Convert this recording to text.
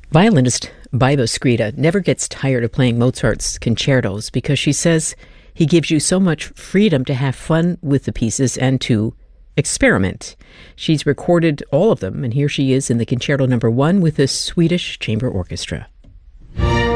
Violinist Baiba Skrida never gets tired of playing Mozart's concertos because she says he gives you so much freedom to have fun with the pieces and to experiment. She's recorded all of them, and here she is in the Concerto No. 1 with the Swedish Chamber Orchestra.